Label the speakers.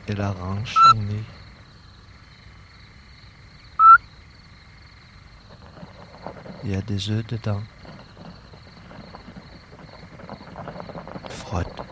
Speaker 1: Elle arrange son nez. Il y a des œufs dedans. Frotte.